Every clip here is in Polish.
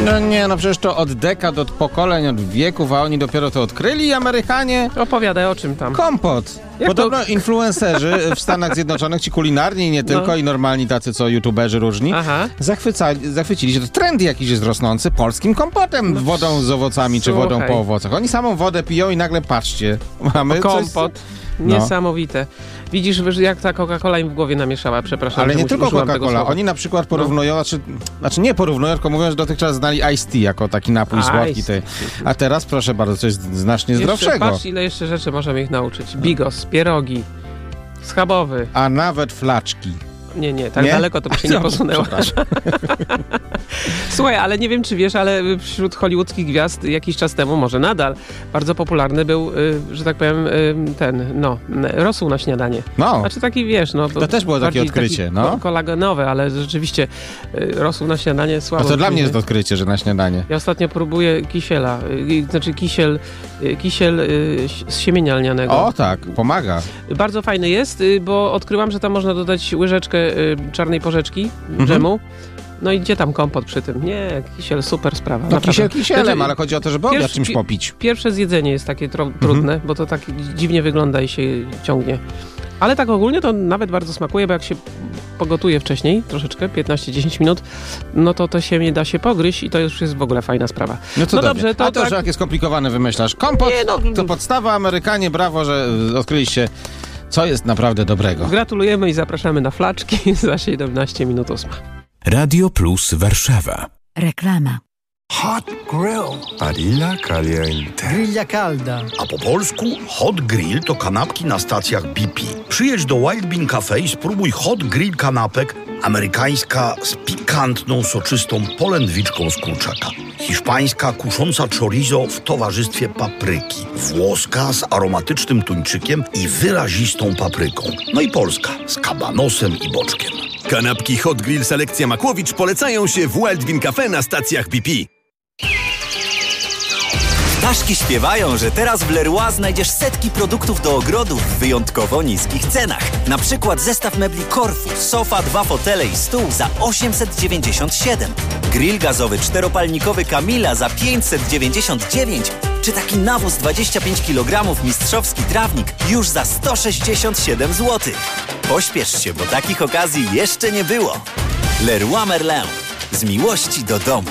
No nie, no przecież to od dekad, od pokoleń, od wieków, a oni dopiero to odkryli, Amerykanie. Opowiadaj, o czym tam? Kompot. Podobno influencerzy w Stanach Zjednoczonych, ci kulinarni i nie tylko, i normalni tacy, co youtuberzy różni, zachwycili się. To trend jakiś jest rosnący polskim kompotem, wodą z owocami, czy wodą po owocach. Oni samą wodę piją i nagle, patrzcie, mamy kompot. Coś... Niesamowite. Widzisz, jak ta Coca-Cola im w głowie namieszała, przepraszam. Ale nie tylko Coca-Cola. Oni na przykład porównują, znaczy nie porównują, tylko mówią, że dotychczas znali Iced Tea jako taki napój słodki. A teraz, proszę bardzo, coś znacznie zdrowszego. Patrz, ile jeszcze rzeczy możemy ich nauczyć. Bigos, pierogi, schabowy. A nawet flaczki. Nie, tak daleko to by się nie posunęło. Słuchaj, ale nie wiem, czy wiesz, ale wśród hollywoodzkich gwiazd jakiś czas temu, może nadal, bardzo popularny był, że tak powiem, rosół na śniadanie. No. Znaczy taki, wiesz, to też było takie odkrycie, kolagenowe, ale rzeczywiście rosół na śniadanie słabo. A to dla mnie jest odkrycie, że na śniadanie. Ja ostatnio próbuję kisiela, kisiel z siemienia lnianego. O tak, pomaga. Bardzo fajny jest, bo odkryłam, że tam można dodać łyżeczkę czarnej porzeczki, dżemu. No i gdzie tam kompot przy tym? Nie, kisiel, super sprawa. No kisiel kisielem, ale chodzi o to, żeby obiad czymś popić. Pierwsze zjedzenie jest takie trudne, bo to tak dziwnie wygląda i się ciągnie. Ale tak ogólnie to nawet bardzo smakuje, bo jak się pogotuje wcześniej, troszeczkę, 15-10 minut, no to się da się pogryźć i to już jest w ogóle fajna sprawa. No dobrze, to że jakie skomplikowane wymyślasz. Kompot to podstawa, Amerykanie, brawo, że odkryliście, co jest naprawdę dobrego. Gratulujemy i zapraszamy na flaczki za 17 minut 8. Radio Plus Warszawa. Reklama. Hot grill. Barilla caliente. Grilla calda. A po polsku hot grill to kanapki na stacjach BP. Przyjedź do Wild Bean Cafe i spróbuj hot grill kanapek. Amerykańska z pikantną, soczystą polędwiczką z kurczaka. Hiszpańska kusząca chorizo w towarzystwie papryki. Włoska z aromatycznym tuńczykiem i wyrazistą papryką. No i polska z kabanosem i boczkiem. Kanapki Hot Grill Selekcja Makłowicz polecają się w Wild Bean Cafe na stacjach BP. Ptaszki śpiewają, że teraz w Leroy znajdziesz setki produktów do ogrodu w wyjątkowo niskich cenach. Na przykład zestaw mebli Corfu, sofa, 2 fotele i stół za 897. Grill gazowy czteropalnikowy Camila za 599. Czy taki nawóz 25 kg mistrzowski trawnik już za 167 zł. Pośpiesz się, bo takich okazji jeszcze nie było. Leroy Merlin. Z miłości do domu.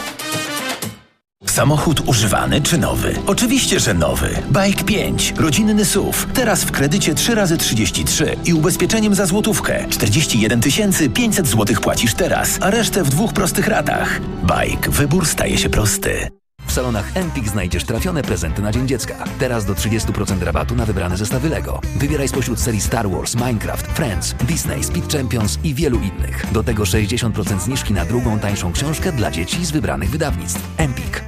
Samochód używany czy nowy? Oczywiście, że nowy. Bike 5. Rodzinny SUV. Teraz w kredycie 3x33 i ubezpieczeniem za złotówkę. 41 500 zł płacisz teraz, a resztę w 2 prostych ratach. Bike. Wybór staje się prosty. W salonach Empik znajdziesz trafione prezenty na Dzień Dziecka. Teraz do 30% rabatu na wybrane zestawy Lego. Wybieraj spośród serii Star Wars, Minecraft, Friends, Disney, Speed Champions i wielu innych. Do tego 60% zniżki na drugą, tańszą książkę dla dzieci z wybranych wydawnictw. Empik.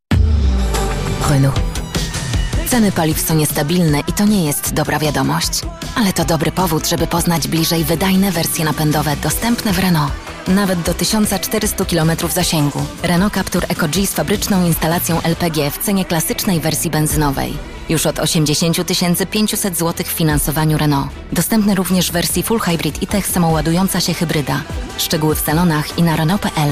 Renault. Ceny paliw są niestabilne i to nie jest dobra wiadomość. Ale to dobry powód, żeby poznać bliżej wydajne wersje napędowe dostępne w Renault. Nawet do 1400 km zasięgu. Renault Captur Eco-G z fabryczną instalacją LPG w cenie klasycznej wersji benzynowej. Już od 80 500 zł w finansowaniu Renault. Dostępny również w wersji Full Hybrid i-Tech samoładująca się hybryda. Szczegóły w salonach i na Renault.pl.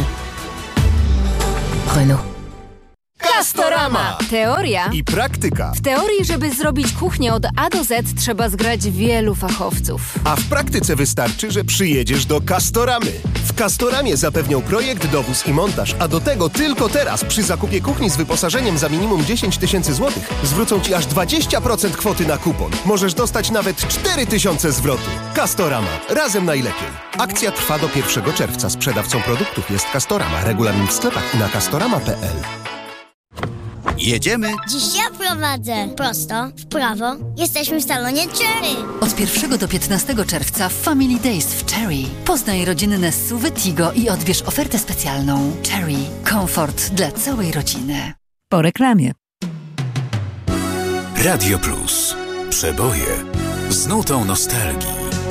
Renault. Castorama! Teoria i praktyka. W teorii, żeby zrobić kuchnię od A do Z, trzeba zgrać wielu fachowców. A w praktyce wystarczy, że przyjedziesz do Castoramy. W Castoramie zapewnią projekt, dowóz i montaż, a do tego tylko teraz przy zakupie kuchni z wyposażeniem za minimum 10 000 złotych zwrócą Ci aż 20% kwoty na kupon. Możesz dostać nawet 4000 zwrotu. Castorama. Razem najlepiej. Akcja trwa do 1 czerwca. Sprzedawcą produktów jest Castorama. Regulamin w sklepach i na castorama.pl. Jedziemy? Dziś ja prowadzę. Prosto, w prawo. Jesteśmy w salonie Cherry. Od 1 do 15 czerwca Family Days w Cherry. Poznaj rodzinne SUV-y Tigo i odbierz ofertę specjalną. Cherry. Komfort dla całej rodziny. Po reklamie. Radio Plus. Przeboje z nutą nostalgii.